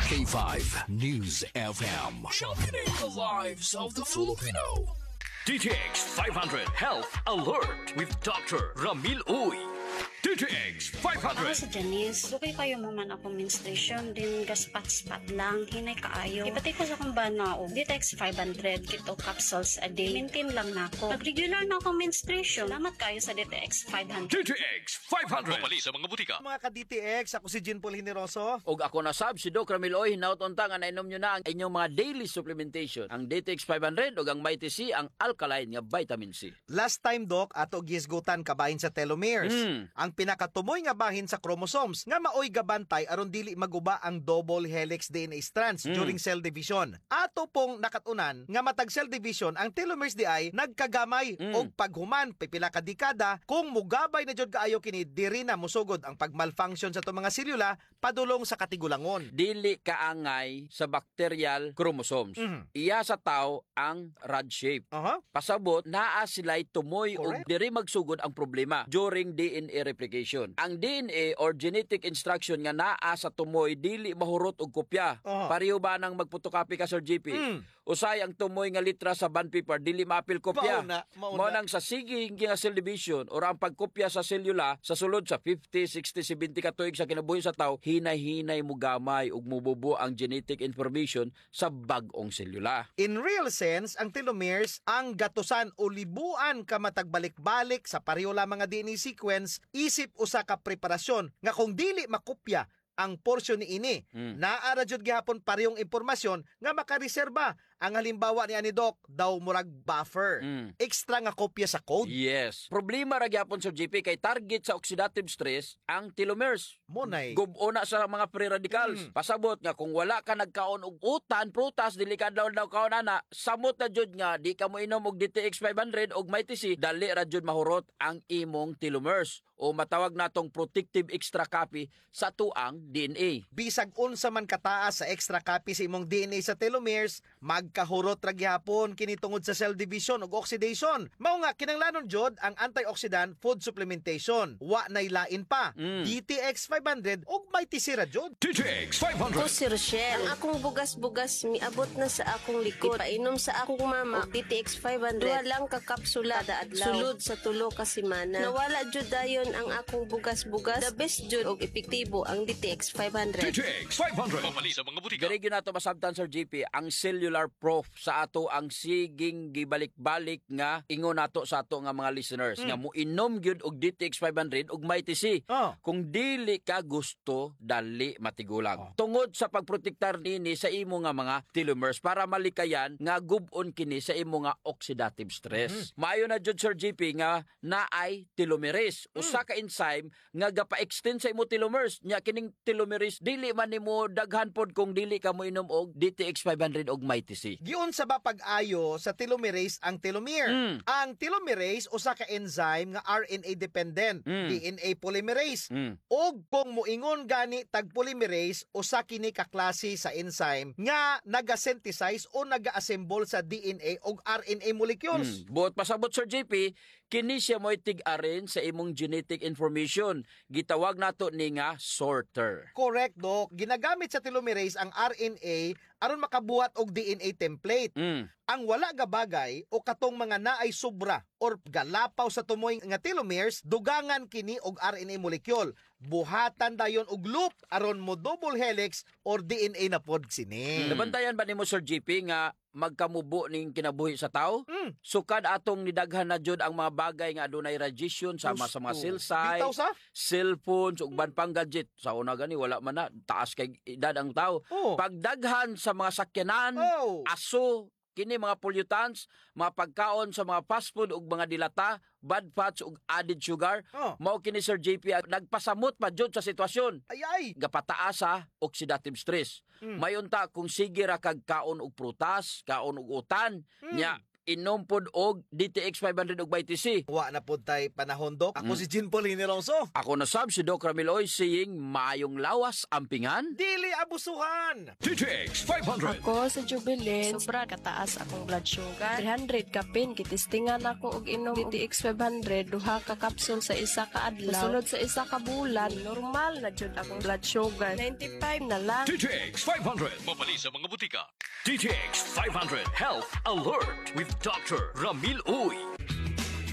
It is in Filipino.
K5 News FM. Championing the lives of the Filipino. DTX 500 Health Alert with Dr. Ramil Uy. DTX Ako 500. si Janice. Lugay kayo mo man ako menstruation, din gaspat-spat lang, hinay kaayo. Ipati ko sa kumbahan na ako. Ditex 500, kito capsules a day. Maintain lang na ako. Nag-regular na ako menstruation. Salamat kayo sa Ditex 500. DTX 500. Pumali sa mga butika. Mga ka-DTX, ako si Jean Paul Generoso. Og ako na sab si Doc Ramil Oy, hinaut-unta nga nainom nyo na ang inyong mga daily supplementation. Ang DTX 500 og ang Mighty C, ang alkaline nga vitamin C. Last time, Doc, ato gisgutan kabahin sa telomeres. Ang pinakatumoy nga bahin sa chromosomes nga maoy gabantay aron dili maguba ang double helix DNA strands during cell division. Ato pong nakatunan nga matag cell division ang telomeres di ay nagkagamay og paghuman pipila ka dekada kung mugabay na jud kaayo kini diri na musugod ang pagmalfunction sa itong mga selula padulong sa katigulangon. Dili kaangay sa bacterial chromosomes. Iya sa tao ang rod shape. Pasabot naa sila'y tumoy og Correct. diri magsugod ang problema during DNA replication. Ang DNA or genetic instruction nga naa sa tumoy dili mahurot og kopya. Pareho ba nang magpotocopy ka Sir GP? Usay ang tumoy nga litra sa bond paper dili maapil kopya. Mauna. Mao nang sa siging nga cell division or ang pagkopya sa selula sa sulod sa 50, 60, 70 ka tuig sa kinabuhi sa tao, hinay-hinay mo gamay ug mububo ang genetic information sa bag-ong selula. In real sense, ang telomeres ang gatusan o libuan ka matagbalik-balik sa pareho lamang nga DNA sequence isip usa ka preparasyon nga kung dili makopya ang porsyon ni ini, naara jud gihapon parehong impormasyon nga makareserba. Ang halimbawa ni Doc daw murag buffer. Extra nga kopya sa code. Yes. Problema ra gyapon Sir GP kay target sa oxidative stress ang telomeres. Monay. Gubo na sa mga free radicals. Pasabot nga kung wala ka nagkaon og utan, prutas, dili ka daw kaon ana, samot na jud nga di ka mo inom og DTX 500 og Mighty C, dali ra jud mahurot ang imong telomeres o matawag natong protective extra copy sa tuang DNA. Bisag unsa man kataas sa extra copy sa imong DNA sa telomeres, magkahurot ra gihapon kini tungod sa cell division ug oxidation. Mao nga kinahanglanon jud ang antioxidant food supplementation. Wa nay lain pa. DTX 500 ug Mighty C ra jud. DTX Ako 500. si Rochelle. Ang akong bugas-bugas miabot na sa akong likod. Painom sa akong mama og DTX 500. Duha lang ka kapsula kada adlaw. Sulod sa tulo ka semana. Nawala jud dayon ang akong bugas-bugas. The best jud og epektibo ang DTX 500. DTX 500. Pumali sa mga butika. Diri gyud nato masabtan Sir GP ang cellular proof sa ato ang siging gibalik-balik nga ingon nato sa ato nga mga listeners nga moinom gyud og DTX 500 og Mighty C. Kung dili ka gusto dali matigulang. Tungod sa pagprotektar nini sa imo nga mga telomeres para malikayan nga gub-on kini sa imo nga oxidative stress. Maayo na jud Sir GP nga naay telomerase, usa ka enzyme nga gapa-extend sa imo telomeres. Nya kining telomerase dili man nimo daghan pod kung dili ka mo inom og DTX 500 og Mighty C. Giun sa ba pag-ayo sa telomerase ang telomere. Ang telomerase usa ka enzyme nga RNA dependent, DNA polymerase. Og kung moingon gani tag polymerase usa kini ka klase sa enzyme nga naga-synthesize o naga-assemble sa DNA og RNA molecules. Buot pasabot Sir JP, kini siya mo'y tig-arin sa imong genetic information. Gitawag nato ni nga sorter. Correct, Doc. Ginagamit sa telomerase ang RNA aron makabuhat og DNA template. Ang wala nga bagay o katong mga naay sobra or galapaw sa tumoy nga telomeres, dugangan kini og RNA molecule. Buhatan dayon og loop aron mo double helix or DNA na pod sini. Nabantayan ba nimo Sir JP nga magkamubo ning kinabuhi sa tao? Sukad atong nidaghan na jud ang mga bagay nga adunay radiation sama sa mga cell Bitaw site, sa? cellphones ug ban pang gadget. Sa una gani wala man na taas kay edad ang tao. Pagdaghan sa mga sakyanan, aso, kini mga pollutants, mga pagkaon sa mga fast food ug mga dilata, bad fats ug added sugar, mao kini Sir JP nagpasamot pa jud sa sitwasyon. Ay. Gapataas sa oxidative stress. Mayunta kung sige ra kag kaon og prutas, kaon og utan, nya inom pod og DTX 500 og Vitamin C. Wa na pod tay panahon, Dok. Ako si Jean Paul Hinironso. Ako na sab si Doc Ramil Uy saying maayong lawas ampingan. Dili abusuhan. DTX 500. Ako sa Jubilin, sobra kataas akong blood sugar. 300 kapin, kitistingan ako og inom DTX 500, duha ka kapsul sa isa ka adlaw. Sulod sa isa ka bulan, normal na jud akong blood sugar. 95 na lang. DTX 500. Mabali sa mga butika. DTX 500 Health Alert with Dr. Ramil Uy.